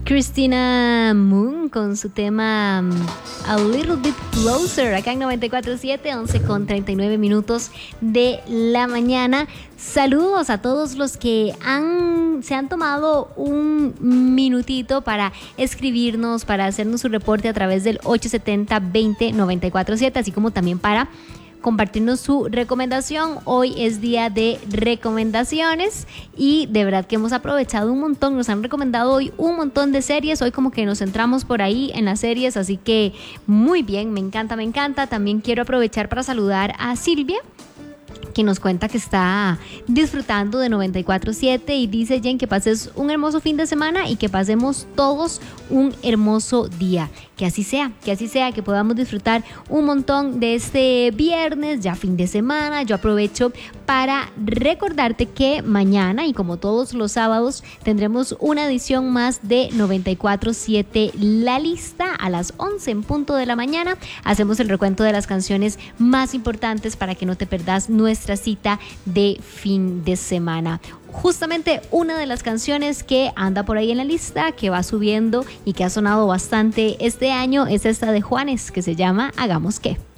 Christina Moon con su tema A Little Bit Closer, acá en 94.7, 11:39 de la mañana. Saludos a todos los que se han tomado un minutito para escribirnos, para hacernos su reporte a través del 870-20-94.7, así como también para compartirnos su recomendación. Hoy es día de recomendaciones y de verdad que hemos aprovechado un montón. Nos han recomendado hoy un montón de series. Hoy como que nos centramos por ahí en las series, así que muy bien, me encanta. También quiero aprovechar para saludar a Silvia, que nos cuenta que está disfrutando de 94.7 y dice: Jen, que pases un hermoso fin de semana y que pasemos todos un hermoso día. Que así sea, que podamos disfrutar un montón de este viernes, ya fin de semana. Yo aprovecho para recordarte que mañana, y como todos los sábados, tendremos una edición más de 94.7 La Lista a las 11 en punto de la mañana. Hacemos el recuento de las canciones más importantes para que no te perdas nuestra cita de fin de semana. Justamente una de las canciones que anda por ahí en la lista, que va subiendo y que ha sonado bastante este año, es esta de Juanes, que se llama Hagamos Qué.